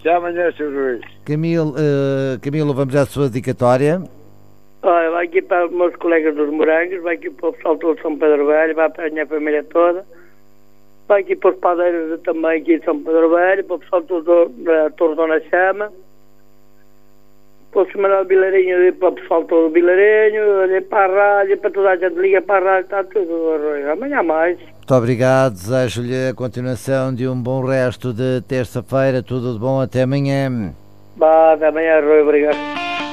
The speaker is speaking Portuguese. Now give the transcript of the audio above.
Já amanhã, Sr. Luís. Camilo, vamos à sua dedicatória. Olha, vai aqui para os meus colegas dos Morangos, vai aqui para o pessoal todo de São Pedro Velho, vai para a minha família toda. Vai aqui para os padeiros também aqui de São Pedro Velho, para o pessoal todo da Torre Dona Chama. Para o Sr. Vilarinho, para o pessoal todo do Vilarinho, para a rádio, para toda a gente liga para a rádio, está tudo. Amanhã mais. Muito obrigado, desejo-lhe a continuação de um bom resto de terça-feira, tudo de bom, até amanhã. Até amanhã, Rui, obrigado.